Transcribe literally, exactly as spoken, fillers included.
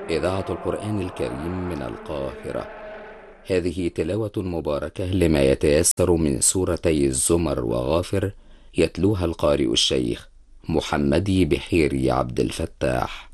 إذاعة القرآن الكريم من القاهرة. هذه تلاوة مباركة لما يتيسر من سورتي الزمر وغافر، يتلوها القارئ الشيخ محمدي بحيري عبد الفتاح.